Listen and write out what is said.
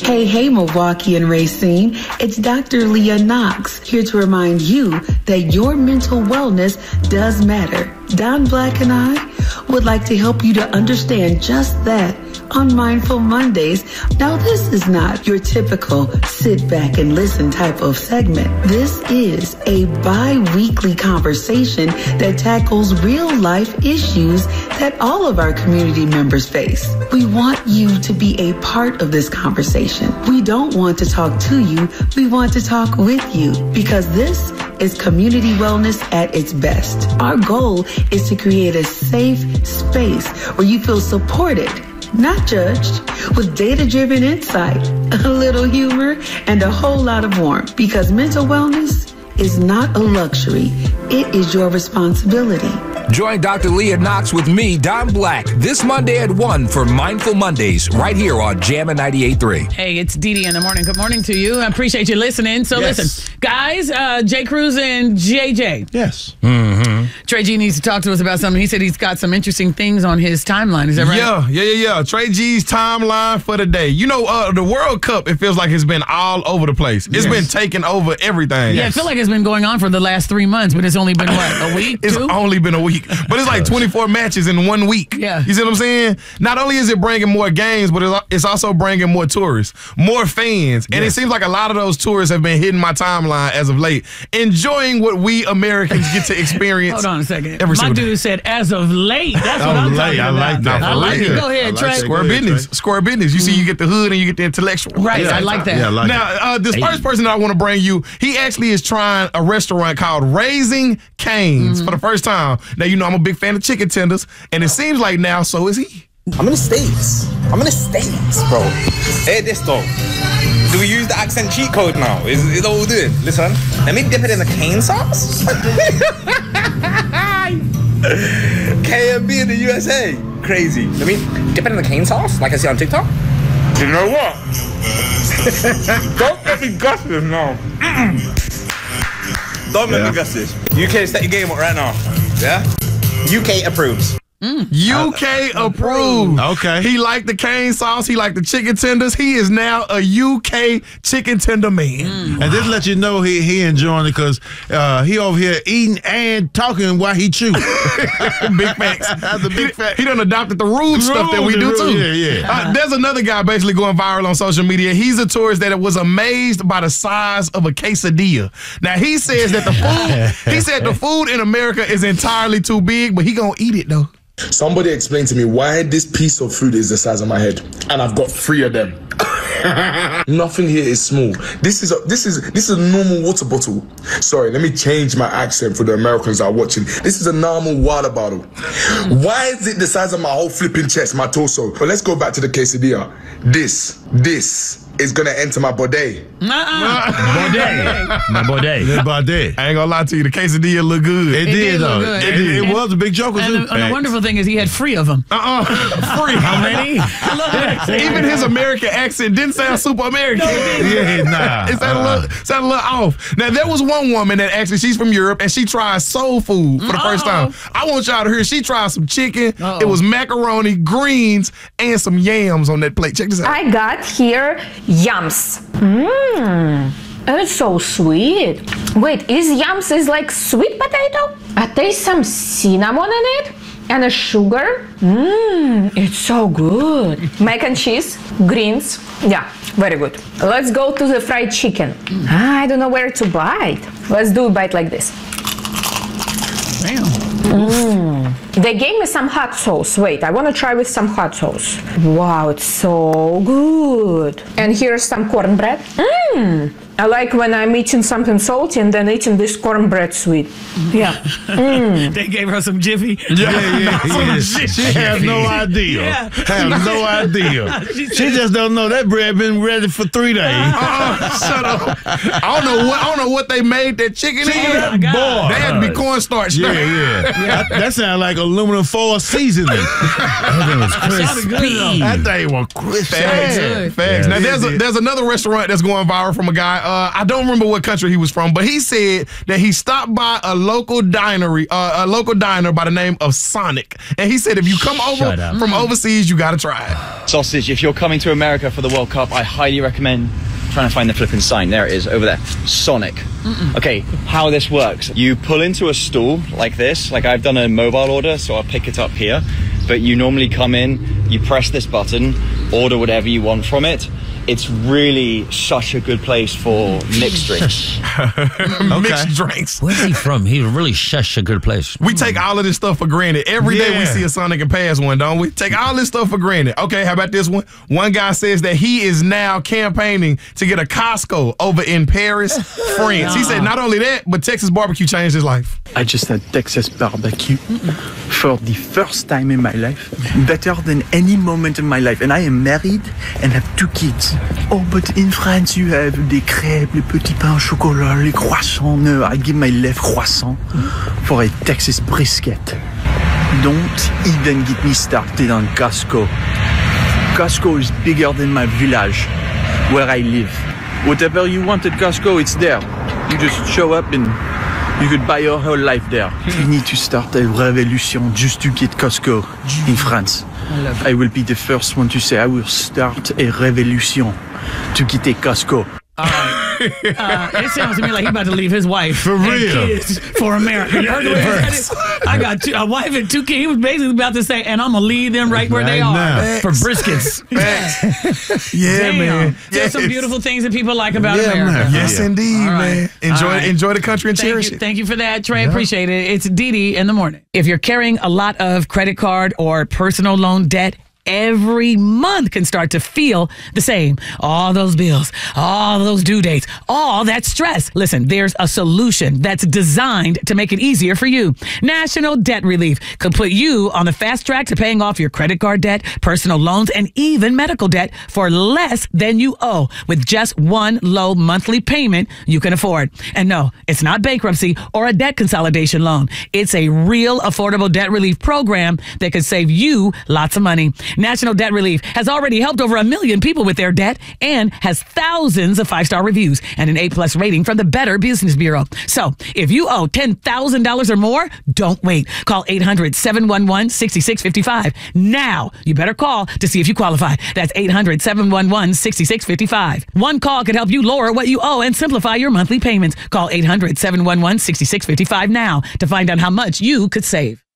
Hey, Milwaukee and Racine. It's Dr. Leah Knox here to remind you that your mental wellness does matter. Don Black and I would like to help you to understand just that on Mindful Mondays. Now, this is not your typical sit back and listen type of segment. This is a bi-weekly conversation that tackles real life issues that all of our community members face. We want you to be a part of this conversation. We don't want to talk to you. We want to talk with you, because this is community wellness at its best. Our goal is to create a safe space where you feel supported, not judged, with data-driven insight, a little humor, and a whole lot of warmth. Because mental wellness is not a luxury. It is your responsibility. Join Dr. Leah Knox with me, Don Black, this Monday at 1 for Mindful Mondays, right here on Jammin' 98.3. Hey, it's Dee Dee in the morning. Good morning to you. I appreciate you listening. So listen, guys, J. Cruz and JJ. Yes. Mm-hmm. Trey G needs to talk to us about something. He said he's got some interesting things on his timeline. Is that right? Yeah. Trey G's timeline for the day. You know, the World Cup, it feels like it's been all over the place. It's been taking over everything. Yeah, I feel like it's been going on for the last 3 months, but it's only been, what, a week? It's only been a week. But it's like 24 matches in 1 week. Yeah. You see what I'm saying? Not only is it bringing more games, but it's also bringing more tourists, more fans. And it seems like a lot of those tourists have been hitting my timeline as of late, enjoying what we Americans get to experience. Hold on a second. My dude said as of late. That's what I'm talking about. I like that. I like it. Go ahead, Trey. Square business. You see, you get the hood and you get the intellectual. Right. I like that. Yeah, now, this first person that I want to bring you, he actually is trying a restaurant called Raising Cane's for the first time. Now, you know, I'm a big fan of chicken tenders, and it seems like now so is he. I'm in the States, bro. Hey, this though. Do we use the accent cheat code now? Is that what we're doing? Listen, let me dip it in the cane sauce. KMB in the USA. Crazy. Let me dip it in the cane sauce like I see on TikTok. You know what? Don't let me guess this now. Don't let me guess this. UK, set your game up right now. Yeah? UK approves. UK approved. Okay. He liked the cane sauce. He liked the chicken tenders. He is now a UK chicken tender man. And this let you know he enjoying it because he over here eating and talking while he chew. Big facts. That's a big fact. He done adopted the rude stuff that we do too. Yeah. There's another guy basically going viral on social media. He's a tourist that was amazed by the size of a quesadilla. Now he says that the food in America is entirely too big, but he gonna eat it though. Somebody explain to me why this piece of food is the size of my head, and I've got 3 of them. Nothing here is small. This is a normal water bottle. Sorry, let me change my accent for the Americans that are watching. This is a normal water bottle. Why is it the size of my whole flipping chest, my torso? But let's go back to the quesadilla. This is gonna enter my bidet. My bidet. I ain't gonna lie to you, the quesadilla look good. It did though. Look good. It was a big joke. And the wonderful thing is he had 3 of them. Free. How many? Even his American accent didn't sound super American. It sounded a little off. Now, there was one woman that actually, she's from Europe, and she tried soul food for the first time. I want y'all to hear, she tried some chicken. It was macaroni, greens, and some yams on that plate. Check this out. I got here yams. It's so sweet. Wait, yams is like sweet potato? I taste some cinnamon in it and a sugar. It's so good. Mac and cheese, greens. Yeah, very good. Let's go to the fried chicken. I don't know where to bite. Let's do a bite like this. They gave me some hot sauce. Wait, I want to try with some hot sauce. Wow, it's so good. And here's some cornbread. I like when I'm eating something salty and then eating this cornbread sweet. Yeah. They gave her some Jiffy. Yeah. She has no idea. Yeah. Has no idea. She just don't know that bread been ready for 3 days. Shut up. I don't know what they made that chicken in. Boy. They had to be cornstarch. Yeah. That sounded like aluminum foil seasoning. That was crispy. That thing was crispy. Facts. Now there's another restaurant that's going viral from a guy. I don't remember what country he was from, but he said that he stopped by a local diner by the name of Sonic. And he said if you come over from overseas, you got to try it. Sausage, if you're coming to America for the World Cup, I highly recommend trying to find the flipping sign. There it is, over there. Sonic. Okay, how this works. You pull into a stall like this. Like I've done a mobile order, so I'll pick it up here. But you normally come in, you press this button, order whatever you want from it. It's really such a good place for mixed drinks. Mixed drinks. Where's he from? He's really such a good place. We take all of this stuff for granted. Every day we see a Sonic and pass one, don't we? Take all this stuff for granted. Okay, how about this one? One guy says that he is now campaigning to get a Costco over in Paris, France. He said not only that, but Texas barbecue changed his life. I just had Texas barbecue for the first time in my life. Better than any moment in my life. And I am married and have 2 kids. Oh, but in France you have des crêpes, les petits pains au chocolat, les croissants. No, I give my left croissant for a Texas brisket. Don't even get me started on Costco. Costco is bigger than my village, where I live. Whatever you want at Costco, it's there. You just show up and you could buy your whole life there. We need to start a revolution just to get Costco in France. I will be the first one to say I will start a revolution to get a Costco. It sounds to me like he's about to leave his wife for real kids for America. You heard the way he said it? I got a wife and 2 kids. He was basically about to say, and I'm gonna leave them right where they are for briskets. Man. There's some beautiful things that people like about America. Man. Yes, indeed, man. Enjoy the country and cherish it. Thank you for that, Trey. Appreciate it. It's Dee in the morning. If you're carrying a lot of credit card or personal loan debt, every month can start to feel the same. All those bills, all those due dates, all that stress. Listen, there's a solution that's designed to make it easier for you. National Debt Relief could put you on the fast track to paying off your credit card debt, personal loans, and even medical debt for less than you owe with just one low monthly payment you can afford. And no, it's not bankruptcy or a debt consolidation loan. It's a real affordable debt relief program that could save you lots of money. National Debt Relief has already helped over 1 million people with their debt and has thousands of 5-star reviews and an A+ rating from the Better Business Bureau. So if you owe $10,000 or more, don't wait. Call 800-711-6655. Now, you better call to see if you qualify. That's 800-711-6655. One call could help you lower what you owe and simplify your monthly payments. Call 800-711-6655 now to find out how much you could save.